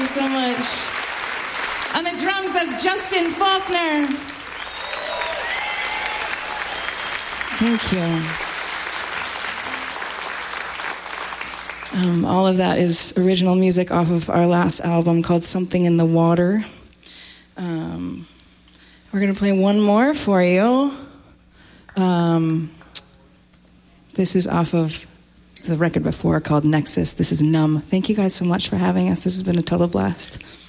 you so much. On the drums, that's Justin Faulkner. Thank you. All of that is original music off of our last album called Something in the Water. We're going to play one more for you. This is off of the record before called Nexus. This is Numb. Thank you guys so much for having us. This has been a total blast.